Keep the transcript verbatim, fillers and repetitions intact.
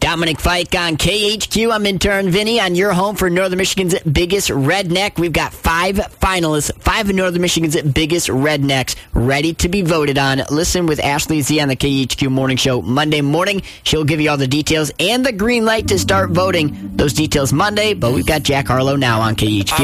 Dominic Fike on K H Q. I'm intern Vinny on your home for Northern Michigan's biggest redneck. We've got five finalists, five of Northern Michigan's biggest rednecks ready to be voted on. Listen with Ashley Z on the K H Q Morning Show Monday morning. She'll give you all the details and the green light to start voting. Those details Monday, but we've got Jack Harlow now on K H Q.